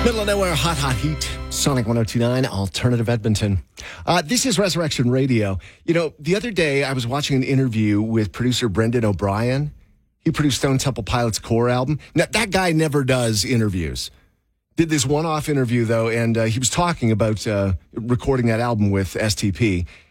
Middle of nowhere, hot heat. Sonic 102.9, Alternative Edmonton. This is Resurrection Radio. You know, the other day I was watching an interview with producer Brendan O'Brien. He produced Stone Temple Pilots' Core album. Now, that guy never does interviews. Did this one-off interview, though, and he was talking about recording that album with STP.